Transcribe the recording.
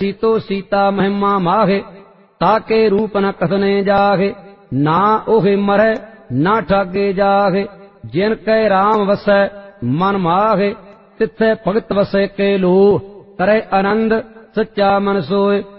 सीतो सीता महिमा माहे, ताके रूप न कथने जाहे। ना ओहे मरै ना ठागे जाहे, जिन कै राम वसै मन माहे। तिथै भगत वसै के लो, करे आनंद सच्चा मन सोए।